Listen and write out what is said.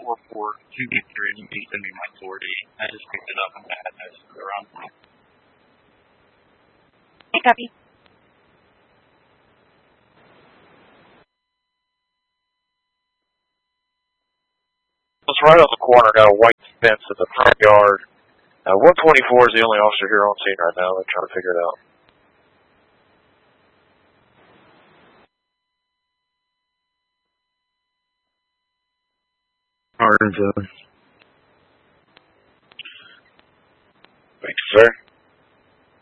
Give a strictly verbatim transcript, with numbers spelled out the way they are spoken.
four four two eight three, and you send me my forty. I just picked it up and I had noticed it around. Hey, copy. It's right on the corner, got a white fence in the front yard. Uh, one twenty-four is the only officer here on scene right now. They're trying to figure it out. Hard to. Thanks, sir.